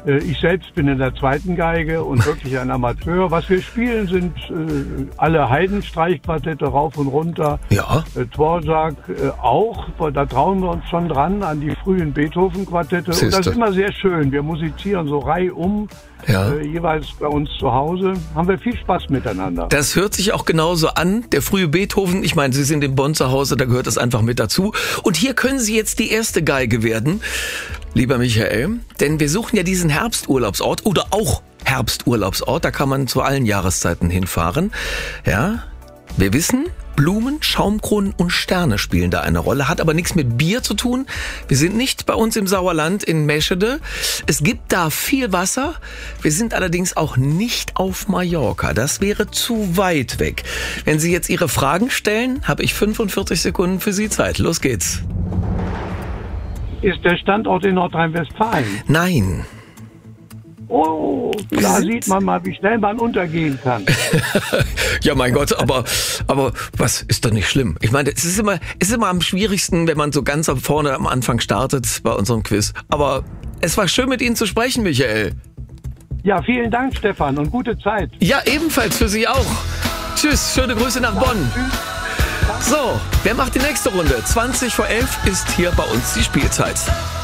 Ich selbst bin in der zweiten Geige und wirklich ein Amateur. Was wir spielen, sind alle Haydn-Streichquartette rauf und runter. Ja. Dvorak auch. Da trauen wir uns schon dran an die frühen Beethoven-Quartette. Und das ist immer sehr schön. Wir musizieren so reihum. Ja. Jeweils bei uns zu Hause. Haben wir viel Spaß miteinander. Das hört sich auch genauso an. Der frühe Beethoven, ich meine, Sie sind in Bonn zu Hause, da gehört das einfach mit dazu. Und hier können Sie jetzt die erste Geige werden, lieber Michael. Denn wir suchen ja diesen Herbsturlaubsort oder auch Herbsturlaubsort. Da kann man zu allen Jahreszeiten hinfahren. Ja, wir wissen, Blumen, Schaumkronen und Sterne spielen da eine Rolle, hat aber nichts mit Bier zu tun. Wir sind nicht bei uns im Sauerland in Meschede. Es gibt da viel Wasser. Wir sind allerdings auch nicht auf Mallorca. Das wäre zu weit weg. Wenn Sie jetzt Ihre Fragen stellen, habe ich 45 Sekunden für Sie Zeit. Los geht's. Ist der Standort in Nordrhein-Westfalen? Nein. Oh, da sieht man mal, wie schnell man untergehen kann. Ja, mein Gott, aber was ist doch nicht schlimm? Ich meine, es ist immer am schwierigsten, wenn man so ganz vorne am Anfang startet bei unserem Quiz. Aber es war schön, mit Ihnen zu sprechen, Michael. Ja, vielen Dank, Stefan, und gute Zeit. Ja, ebenfalls für Sie auch. Tschüss, schöne Grüße nach Bonn. Tschüss. So, wer macht die nächste Runde? 20 vor 11 ist hier bei uns die Spielzeit.